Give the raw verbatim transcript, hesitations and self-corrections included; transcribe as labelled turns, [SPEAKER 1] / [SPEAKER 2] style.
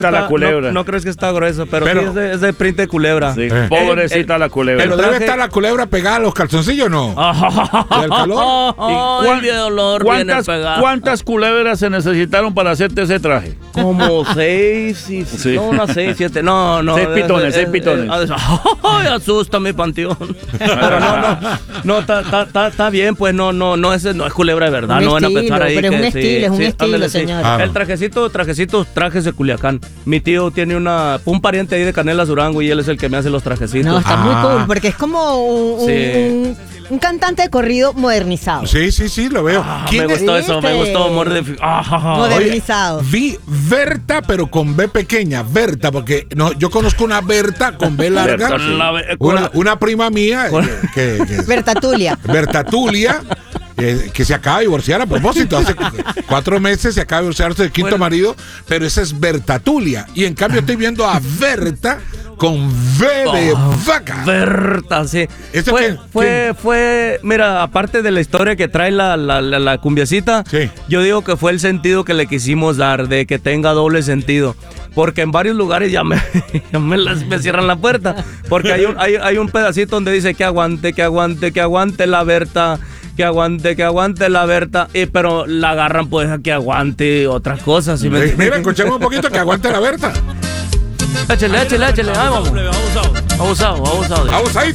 [SPEAKER 1] la culebra.
[SPEAKER 2] No, no crees que está grueso, pero,
[SPEAKER 3] Pero-
[SPEAKER 2] sí es de, es de print de culebra.
[SPEAKER 1] Sí,
[SPEAKER 3] Eh.
[SPEAKER 1] pobrecita
[SPEAKER 2] El-
[SPEAKER 1] la culebra.
[SPEAKER 3] Pero
[SPEAKER 2] el
[SPEAKER 3] debe
[SPEAKER 2] traje-
[SPEAKER 3] estar la culebra pegada a los calzoncillos, ¿no? ¿Y el calor?
[SPEAKER 2] Ay,
[SPEAKER 1] ¿Cuán-
[SPEAKER 2] de dolor viene
[SPEAKER 1] ¿Cuántas,
[SPEAKER 2] pegado.
[SPEAKER 1] ¿Cuántas culebras se necesitaron para hacerte ese traje?
[SPEAKER 2] Como seis, y,
[SPEAKER 1] Sí.
[SPEAKER 2] no, unas seis, siete, no, no.
[SPEAKER 1] Seis
[SPEAKER 2] es-
[SPEAKER 1] pitones,
[SPEAKER 2] es-
[SPEAKER 1] seis
[SPEAKER 2] es-
[SPEAKER 1] pitones.
[SPEAKER 2] es- Ay, asusta mi panteón. Pero no, no, no, está ta, ta, ta bien, pues no, no, no es, no es culebra de verdad,
[SPEAKER 4] Un
[SPEAKER 2] no van a
[SPEAKER 4] estilo,
[SPEAKER 2] pensar ahí
[SPEAKER 4] pero es
[SPEAKER 2] que
[SPEAKER 4] un
[SPEAKER 2] sí,
[SPEAKER 4] estilo, es un
[SPEAKER 2] sí,
[SPEAKER 4] estilo,
[SPEAKER 2] ándale, sí.
[SPEAKER 4] señor.
[SPEAKER 3] Ah,
[SPEAKER 2] El
[SPEAKER 3] no.
[SPEAKER 2] trajecito, trajecitos, trajes de Culiacán. Mi tío tiene una, un pariente ahí de Canelas Durango y él es el que me hace los trajecitos.
[SPEAKER 4] No, está
[SPEAKER 3] Ah.
[SPEAKER 4] muy cool, porque es como un, un-
[SPEAKER 2] Sí.
[SPEAKER 4] un- un cantante de corrido modernizado.
[SPEAKER 3] Sí, sí, sí, lo veo.
[SPEAKER 2] Ah,
[SPEAKER 3] ¿Quién
[SPEAKER 2] me
[SPEAKER 3] es?
[SPEAKER 2] gustó eso, me
[SPEAKER 4] ¿Viste?
[SPEAKER 2] gustó, amor de... Ah,
[SPEAKER 4] Modernizado.
[SPEAKER 3] Vi Berta, pero con B pequeña. Berta, porque no, yo conozco una Berta con B larga.
[SPEAKER 1] Berta, sí.
[SPEAKER 2] La- eh,
[SPEAKER 3] Una,
[SPEAKER 2] con-
[SPEAKER 3] una prima mía,
[SPEAKER 2] con-
[SPEAKER 3] eh, que, que-
[SPEAKER 4] Berta Tulia.
[SPEAKER 3] Berta Tulia, eh, que se acaba de divorciar a propósito. Hace cuatro meses se acaba de divorciarse del quinto
[SPEAKER 2] Bueno.
[SPEAKER 3] marido, pero esa es Berta Tulia. Y en cambio estoy viendo a Berta con V de vaca.
[SPEAKER 2] Berta, sí.
[SPEAKER 3] ¿Ese
[SPEAKER 2] Fue,
[SPEAKER 3] qué?
[SPEAKER 2] fue, fue, mira, aparte de la historia que trae la, la, la, la cumbiacita,
[SPEAKER 3] Sí.
[SPEAKER 2] yo digo que fue el sentido que le quisimos dar, de que tenga doble sentido. Porque en varios lugares ya me, ya me, las- me cierran la puerta. Porque hay un, hay, hay un pedacito donde dice que aguante, que aguante, que aguante la Berta. Que aguante, que aguante la Berta. Y, pero la agarran pues a que aguante otras cosas. ¿Sí me
[SPEAKER 3] Eh,
[SPEAKER 2] entiendes?
[SPEAKER 3] Mira, escuchemos un poquito que aguante la Berta.
[SPEAKER 2] Échale, échale, échale. Ay, vamos. Abusado, abusado.
[SPEAKER 3] Vamos ahí.